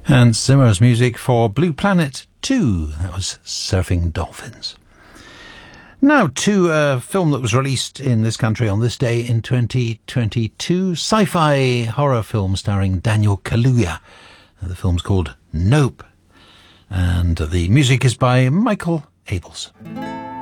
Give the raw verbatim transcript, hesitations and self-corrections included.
And Zimmer's music for Blue Planet two. That was Surfing Dolphins. Now to a film that was released in this country on this day in twenty twenty-two. Sci-fi horror film starring Daniel Kaluuya. The film's called Nope. And the music is by Michael Abels.